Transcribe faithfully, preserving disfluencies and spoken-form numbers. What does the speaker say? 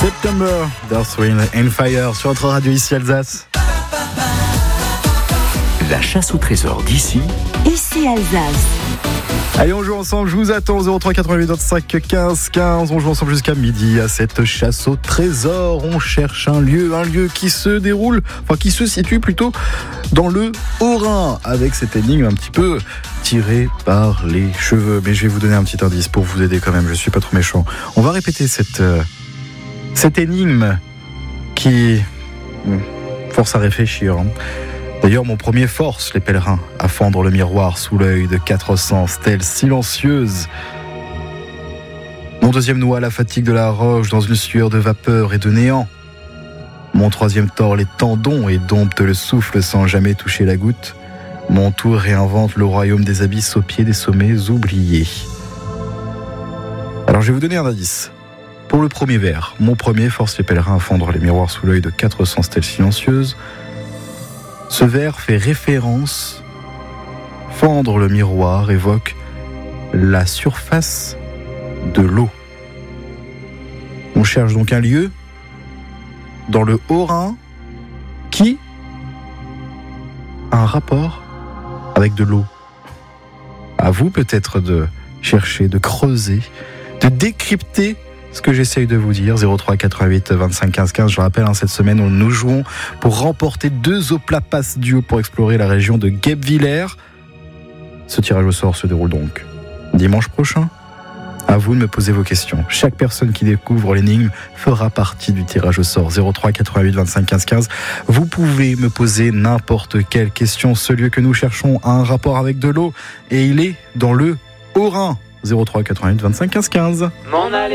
September d'Earth, Wind and Fire sur notre radio ici Alsace. La chasse au trésor d'ici, ici Alsace. Allez, on joue ensemble, je vous attends au zéro trois quatre-vingt-huit vingt-cinq quinze quinze. On joue ensemble jusqu'à midi à cette chasse au trésor. On cherche un lieu, un lieu qui se déroule, enfin qui se situe plutôt dans le Haut-Rhin, avec cette énigme un petit peu tirée par les cheveux. Mais je vais vous donner un petit indice pour vous aider quand même, je suis pas trop méchant. On va répéter cette, euh, cette énigme qui euh, force à réfléchir, hein. D'ailleurs, mon premier force les pèlerins à fendre le miroir sous l'œil de quatre cents stèles silencieuses. Mon deuxième noie la fatigue de la roche dans une sueur de vapeur et de néant. Mon troisième tord les tendons et dompte le souffle sans jamais toucher la goutte. Mon tour réinvente le royaume des abysses au pied des sommets oubliés. Alors je vais vous donner un indice. Pour le premier vers, mon premier force les pèlerins à fendre les miroirs sous l'œil de quatre cents stèles silencieuses. Ce vers fait référence, fendre le miroir évoque la surface de l'eau. On cherche donc un lieu dans le Haut-Rhin qui a un rapport avec de l'eau. À vous peut-être de chercher, de creuser, de décrypter ce que j'essaye de vous dire. Zéro trois quatre-vingt-huit vingt-cinq quinze quinze. Je rappelle, hein, cette semaine, nous jouons pour remporter deux Oplapas duo pour explorer la région de Guebwiller. Ce tirage au sort se déroule donc dimanche prochain. À vous de me poser vos questions. Chaque personne qui découvre l'énigme fera partie du tirage au sort. Zéro trois quatre-vingt-huit vingt-cinq quinze quinze. Vous pouvez me poser n'importe quelle question. Ce lieu que nous cherchons a un rapport avec de l'eau et il est dans le Haut-Rhin. Zéro trois quatre-vingt-huit vingt-cinq quinze quinze. M'en aller.